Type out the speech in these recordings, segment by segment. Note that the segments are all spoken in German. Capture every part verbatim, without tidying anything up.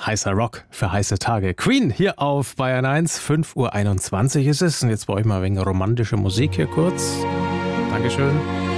Heißer Rock für heiße Tage. Queen hier auf Bayern eins, fünf Uhr einundzwanzig ist es. Und jetzt brauche ich mal ein wenig romantische Musik hier kurz. Dankeschön.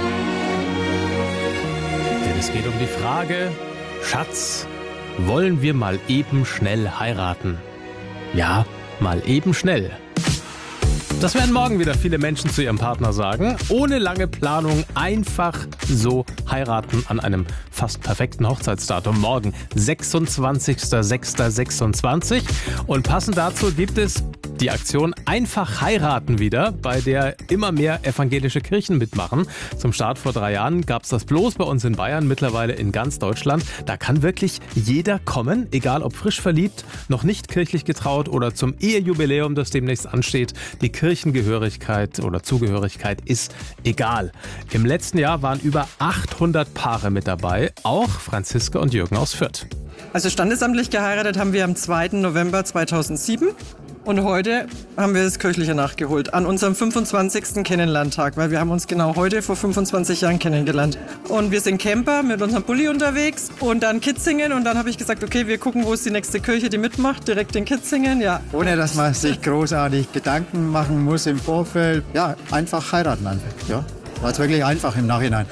Denn es geht um die Frage, Schatz, wollen wir mal eben schnell heiraten? Ja, mal eben schnell. Das werden morgen wieder viele Menschen zu ihrem Partner sagen. Ohne lange Planung einfach so heiraten an einem fast perfekten Hochzeitsdatum. Morgen, sechsundzwanzigster sechster sechsundzwanzig. Und passend dazu gibt es die Aktion Einfach heiraten wieder, bei der immer mehr evangelische Kirchen mitmachen. Zum Start vor drei Jahren gab es das bloß bei uns in Bayern, mittlerweile in ganz Deutschland. Da kann wirklich jeder kommen, egal ob frisch verliebt, noch nicht kirchlich getraut oder zum Ehejubiläum, das demnächst ansteht. Die Kirchengehörigkeit oder Zugehörigkeit ist egal. Im letzten Jahr waren über achthundert Paare mit dabei, auch Franziska und Jürgen aus Fürth. Also standesamtlich geheiratet haben wir am zweiten November zweitausendsieben. Und heute haben wir das Kirchliche nachgeholt, an unserem fünfundzwanzigsten Kennenlerntag, weil wir haben uns genau heute vor fünfundzwanzig Jahren kennengelernt. Und wir sind Camper mit unserem Bulli unterwegs und dann Kitzingen. Und dann habe ich gesagt, okay, wir gucken, wo ist die nächste Kirche, die mitmacht, direkt in Kitzingen, ja. Ohne, dass man sich großartig Gedanken machen muss im Vorfeld. Ja, einfach heiraten einfach, ja. War es wirklich einfach im Nachhinein.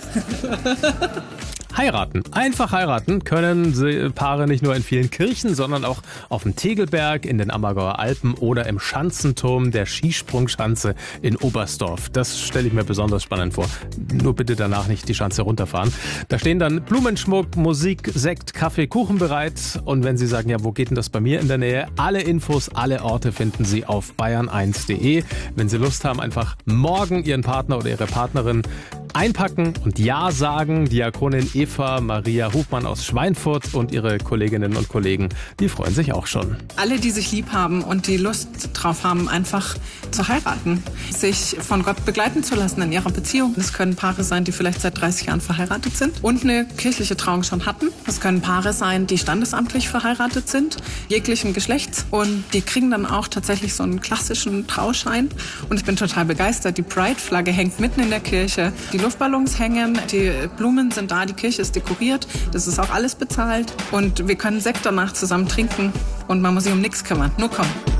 Heiraten. Einfach heiraten können Paare nicht nur in vielen Kirchen, sondern auch auf dem Tegelberg, in den Ammergauer Alpen oder im Schanzenturm der Skisprungschanze in Oberstdorf. Das stelle ich mir besonders spannend vor. Nur bitte danach nicht die Schanze runterfahren. Da stehen dann Blumenschmuck, Musik, Sekt, Kaffee, Kuchen bereit. Und wenn Sie sagen, ja, wo geht denn das bei mir in der Nähe? Alle Infos, alle Orte finden Sie auf bayern eins punkt de. Wenn Sie Lust haben, einfach morgen Ihren Partner oder Ihre Partnerin einpacken und Ja sagen. Diakonin Eva Maria Hofmann aus Schweinfurt und ihre Kolleginnen und Kollegen, die freuen sich auch schon. Alle, die sich lieb haben und die Lust drauf haben, einfach zu heiraten, sich von Gott begleiten zu lassen in ihrer Beziehung. Es können Paare sein, die vielleicht seit dreißig Jahren verheiratet sind und eine kirchliche Trauung schon hatten. Es können Paare sein, die standesamtlich verheiratet sind, jeglichen Geschlechts. Und die kriegen dann auch tatsächlich so einen klassischen Trauschein. Und ich bin total begeistert. Die Pride-Flagge hängt mitten in der Kirche. Die Luftballons hängen, die Blumen sind da, die Kirche ist dekoriert, das ist auch alles bezahlt und wir können Sekt danach zusammen trinken und man muss sich um nichts kümmern, nur kommen.